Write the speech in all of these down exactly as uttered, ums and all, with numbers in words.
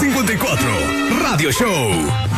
cincuenta y cuatro Radio Show.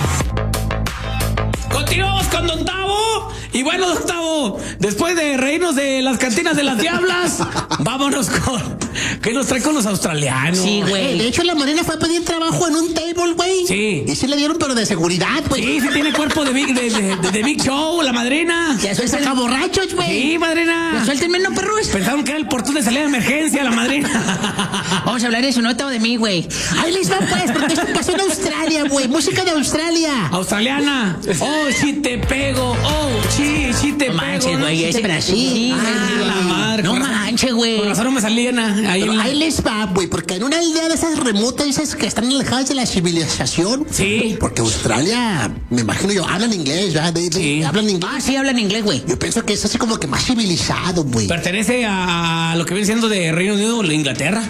Continuamos con Don Tavo. Y bueno, Don Tavo, después de reírnos de las cantinas de las diablas, vámonos con... ¿Qué nos trae con los australianos? Sí, güey. De hecho, la Marina fue a pedir trabajo en un table, güey. Sí. Y sí le dieron, pero de seguridad, güey. Sí, sí tiene cuerpo de Big, de, de, de, de Big Show, la madrina. Ya suelta acá borrachos, güey. Sí, madrina. Ya suéltenme, no, perros. Pensaron que era el portón de salida de emergencia, la madrina. Vamos a hablar de eso, no de mí, güey. Ahí les va, pues, porque esto pasó en Australia, güey. Música de Australia. Australiana. Oh, sí te pego. Oh, sí, sí te no pego. Manches, güey, no, es de Brasil. Ah, la madre. No manches, güey. Por razón no me salían ahí. La... Ahí les va, güey, porque en una aldea de esas remotas, esas que están alejadas de la civilización. Sí. Porque Australia, me imagino yo, hablan inglés, ¿verdad? De, de, sí. Hablan inglés. Ah, sí, hablan inglés, güey. Yo pienso que es así como que más civilizado, güey. Pertenece a lo que viene siendo de Reino Unido o Inglaterra.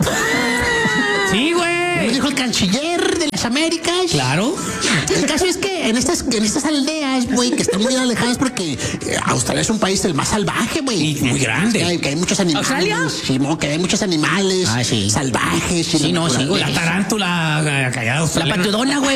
Sí, güey. Me dijo el canciller de las Américas. Claro. El caso es que en estas, en estas aldeas, güey, que están muy alejadas porque Australia es un país el más salvaje, güey. Y muy grande. Que hay, que hay muchos animales. ¿Australia? Sí, mo, que hay muchos animales ah, sí. salvajes. Sí, no, sí, güey. La tarántula callada. La patudona, güey.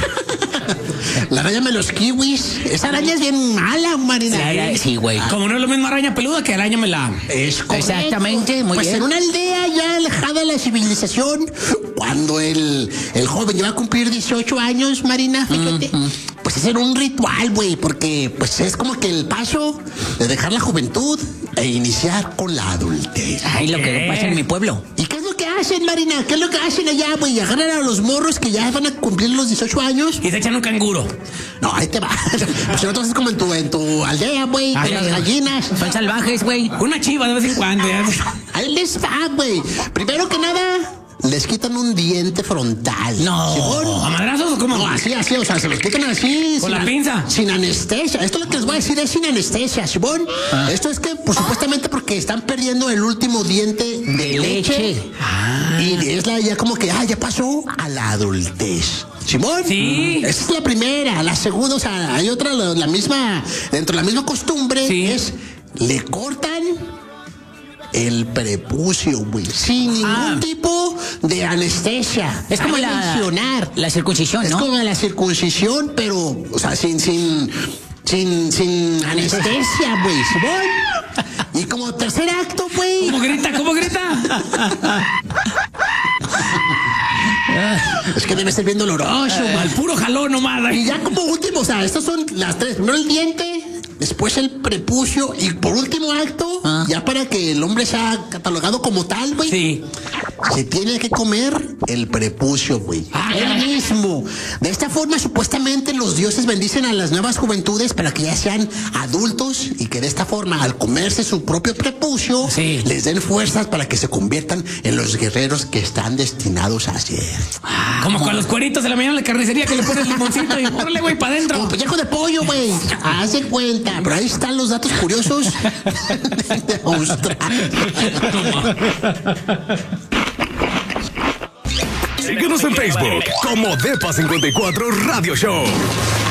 La araña de los kiwis. Esa araña es bien mala, Marina. Sí, güey. Ah, como no es lo mismo araña peluda que araña me la... Es correcto. Exactamente, muy pues bien. En una aldea ya alejada de la civilización, cuando el, el joven iba a cumplir dieciocho años, Marina, fíjate, mm-hmm. pues es un ritual, güey, porque pues es como que el paso de dejar la juventud e iniciar con la adultez. Ay, lo que pasa en mi pueblo. ¿Y qué es lo que hacen, Marina? ¿Qué es lo que hacen allá, güey? Agarran a los morros que ya van a cumplir los dieciocho años. Y se echan un canguro. No, ahí te va. Pues nosotros es como en tu, en tu aldea, güey, con las gallinas. Son salvajes, güey. Una chiva de vez en cuando. Ahí les va, güey. Primero que nada, les quitan un diente frontal. No. ¿Según? ¿A madrazos o cómo? No, así, así, o sea, se los quitan así. ¿Con la pinza? Sin anestesia. Esto lo que les voy a decir es sin anestesia, ¿Simón? Ah. Esto es que, pues, supuestamente porque están perdiendo el último diente de leche. leche. Ah. Y es la, ya como que, ah, ya pasó a la adultez. ¿Simón? Sí. Esa es la primera. La segunda, o sea, hay otra, la, la misma, dentro de la misma costumbre, sí. es, le cortan el prepucio, güey. Sin ningún ah. tipo de anestesia. Es como la, mencionar. la circuncisión, es ¿no? Es como la circuncisión, pero, o sea, sin, sin, sin, sin anestesia, güey. Y como tercer acto, güey. ¿Cómo grita? ¿Cómo grita? Es que debe ser bien doloroso. Eh, al puro jalón nomás. Y ya como último, o sea, estas son las tres. Primero el diente, después el prepucio y por último acto, ah. ya para que el hombre sea catalogado como tal, güey. Sí. Se tiene que comer el prepucio, güey. Ah, el mismo. De esta forma, supuestamente, los dioses bendicen a las nuevas juventudes para que ya sean adultos y que de esta forma, al comerse su propio prepucio, sí. les den fuerzas para que se conviertan en los guerreros que están destinados a ser. Ah, como con los cueritos de la mañana en la carnicería que le pones limoncito y órale, güey, para adentro. Como pellejo de pollo, güey. Haz de cuenta. Pero ahí están los datos curiosos de Australia. Síguenos en Facebook como Depa cincuenta y cuatro Radio Show.